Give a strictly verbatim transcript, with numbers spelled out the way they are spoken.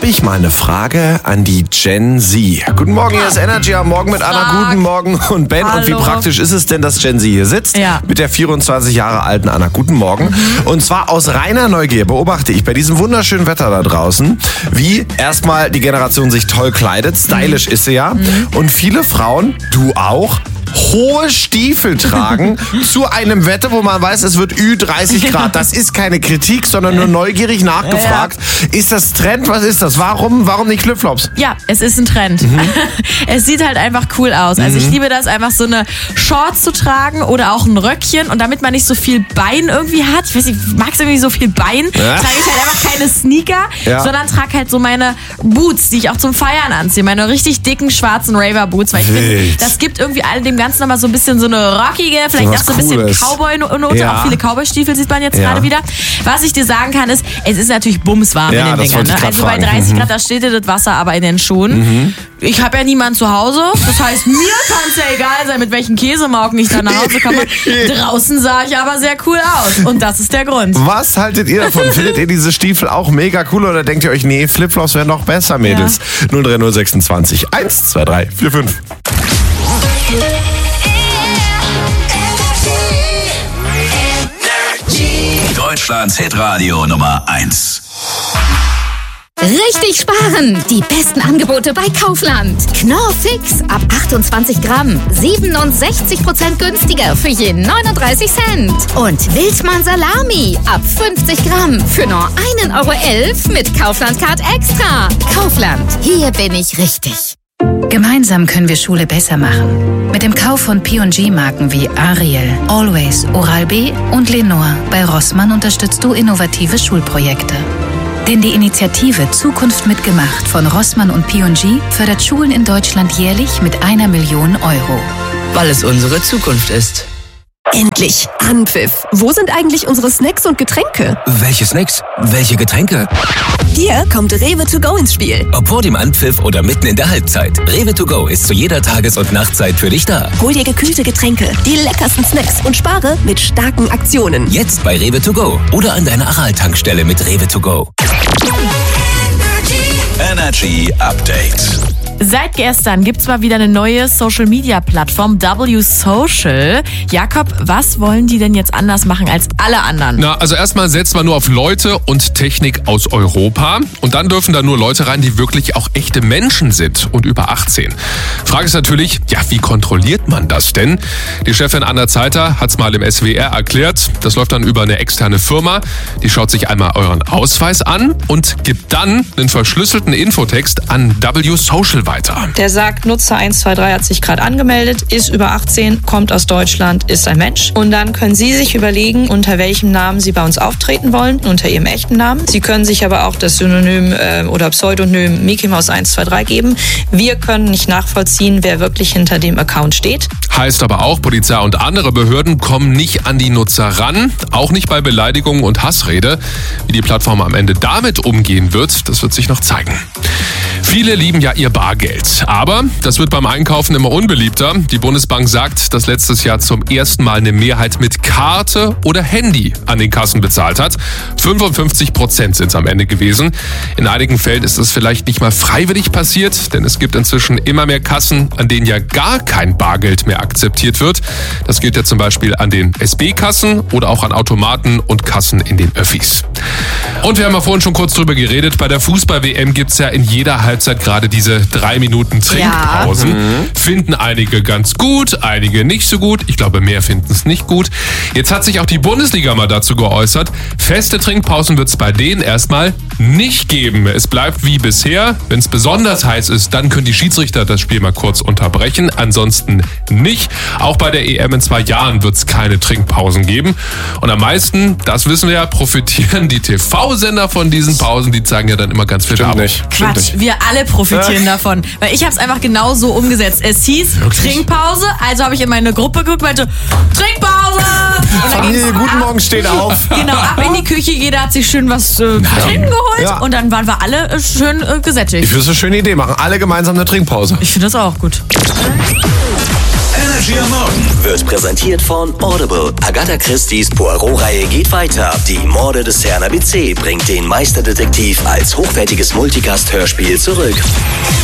habe ich mal eine Frage an die Gen Z. Guten Morgen, hier ist Energy am Morgen mit Anna. Tag. Guten Morgen und Ben. Hallo. Und wie praktisch ist es denn, dass Gen Z hier sitzt? Ja. Mit der vierundzwanzig Jahre alten Anna. Guten Morgen. Mhm. Und zwar aus reiner Neugier beobachte ich bei diesem wunderschönen Wetter da draußen, wie erstmal die Generation sich toll kleidet. Stylisch mhm. ist sie ja. Mhm. Und viele Frauen, du auch, hohe Stiefel tragen zu einem Wetter, wo man weiß, es wird Ü dreißig Grad. Das ist keine Kritik, sondern nur neugierig nachgefragt. Ja, ja. Ist das Trend? Was ist das? Warum, warum nicht Flipflops? Ja, es ist ein Trend. Mhm. Es sieht halt einfach cool aus. Also ich liebe das, einfach so eine Shorts zu tragen oder auch ein Röckchen. Und damit man nicht so viel Bein irgendwie hat, ich weiß nicht, magst du irgendwie so viel Bein, ja. trage ich halt einfach keine Sneaker, ja. sondern trage halt so meine Boots, die ich auch zum Feiern anziehe. Meine richtig dicken, schwarzen Raver-Boots. Weil ich finde, das gibt irgendwie all dem Ganzen nochmal so ein bisschen so eine rockige, vielleicht auch so ein bisschen Cowboy-Note. Ja. Auch viele Cowboy-Stiefel sieht man jetzt ja. gerade wieder. Was ich dir sagen kann, ist, es ist natürlich bumswarm ja, in den Dingern. Ne? Also fragen. bei dreißig mhm. Grad, da steht dir das Wasser aber in den Schuhen. Mhm. Ich habe ja niemanden zu Hause. Das heißt, mir kann es ja egal sein, mit welchen Käsemauken ich da nach Hause komme. Draußen sah ich aber sehr cool aus. Und das ist der Grund. Was haltet ihr davon? Findet ihr diese Stiefel auch mega cool oder denkt ihr euch, nee, Flipflops wären noch besser, Mädels? Ja. null drei null sechsundzwanzig eins zwei drei vier fünf. Deutschlands Hitradio Nummer eins. Richtig sparen! Die besten Angebote bei Kaufland. Knorr Fix ab achtundzwanzig Gramm. siebenundsechzig Prozent günstiger für je neununddreißig Cent. Und Wildmann Salami ab fünfzig Gramm für nur ein Euro elf mit Kaufland Card Extra. Kaufland, hier bin ich richtig. Gemeinsam können wir Schule besser machen. Mit dem Kauf von P und G-Marken wie Ariel, Always, Oral-B und Lenore bei Rossmann unterstützt du innovative Schulprojekte. Denn die Initiative Zukunft mitgemacht von Rossmann und P und G fördert Schulen in Deutschland jährlich mit einer Million Euro. Weil es unsere Zukunft ist. Endlich! Anpfiff! Wo sind eigentlich unsere Snacks und Getränke? Welche Snacks? Welche Getränke? Hier kommt Rewe to go ins Spiel. Ob vor dem Anpfiff oder mitten in der Halbzeit. Rewe to go ist zu jeder Tages- und Nachtzeit für dich da. Hol dir gekühlte Getränke, die leckersten Snacks und spare mit starken Aktionen. Jetzt bei Rewe to go oder an deiner Aral-Tankstelle mit Rewe to go. Energy Update. Seit gestern gibt's mal wieder eine neue Social-Media-Plattform, W Social. Jakob, was wollen die denn jetzt anders machen als alle anderen? Na, also erstmal setzt man nur auf Leute und Technik aus Europa. Und dann dürfen da nur Leute rein, die wirklich auch echte Menschen sind und über achtzehn. Frage ist natürlich, ja, wie kontrolliert man das denn? Die Chefin Anna Zeiter hat's mal im S W R erklärt. Das läuft dann über eine externe Firma. Die schaut sich einmal euren Ausweis an und gibt dann einen verschlüsselten Infotext an W Social weiter. Der sagt, Nutzer eins zwei drei hat sich gerade angemeldet, ist über achtzehn, kommt aus Deutschland, ist ein Mensch. Und dann können Sie sich überlegen, unter welchem Namen Sie bei uns auftreten wollen, unter Ihrem echten Namen. Sie können sich aber auch das Synonym äh, oder Pseudonym Mickey Mouse eins zwei drei geben. Wir können nicht nachvollziehen, wer wirklich hinter dem Account steht. Heißt aber auch, Polizei und andere Behörden kommen nicht an die Nutzer ran, auch nicht bei Beleidigungen und Hassrede. Wie die Plattform am Ende damit umgehen wird, das wird sich noch zeigen. Viele lieben ja ihr Bargeld, aber das wird beim Einkaufen immer unbeliebter. Die Bundesbank sagt, dass letztes Jahr zum ersten Mal eine Mehrheit mit Karte oder Handy an den Kassen bezahlt hat. fünfundfünfzig Prozent sind es am Ende gewesen. In einigen Fällen ist es vielleicht nicht mal freiwillig passiert, denn es gibt inzwischen immer mehr Kassen, an denen ja gar kein Bargeld mehr akzeptiert wird. Das gilt ja zum Beispiel an den S B-Kassen oder auch an Automaten und Kassen in den Öffis. Und wir haben ja vorhin schon kurz drüber geredet, bei der Fußball-W M gibt's ja in jeder Halbzeit gerade diese drei Minuten Trinkpausen. Ja. Mhm. Finden einige ganz gut, einige nicht so gut. Ich glaube, mehr finden es nicht gut. Jetzt hat sich auch die Bundesliga mal dazu geäußert. Feste Trinkpausen wird es bei denen erstmal nicht geben. Es bleibt wie bisher. Wenn es besonders heiß ist, dann können die Schiedsrichter das Spiel mal kurz unterbrechen. Ansonsten nicht. Auch bei der E M in zwei Jahren wird es keine Trinkpausen geben. Und am meisten, das wissen wir ja, profitieren die T V-Sender von diesen Pausen. Die zeigen ja dann immer ganz viel Werbung. Quatsch, wir alle profitieren davon. Weil ich habe es einfach genau so umgesetzt. Es hieß Wirklich? Trinkpause, also habe ich in meine Gruppe geguckt, meinte Trinkpause! Und dann Familie, guten Morgen, steht auf. Genau, ab in die Küche, jeder hat sich schön was äh, zu trinken geholt ja. und dann waren wir alle äh, schön äh, gesättigt. Ich finde es eine schöne Idee, machen alle gemeinsam eine Trinkpause. Ich finde das auch gut. Energy am Morgen Wird präsentiert von Audible. Agatha Christie's Poirot-Reihe geht weiter. Die Morde des Herrn A B C bringt den Meisterdetektiv als hochwertiges Multicast-Hörspiel zurück.